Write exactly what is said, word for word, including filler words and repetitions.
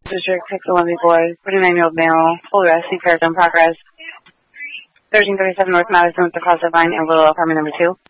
District six oh one B boy, forty-nine-year-old male, full arrest, C-Paragon progress, thirteen thirty-seven North Madison with the cross line and Little apartment number two.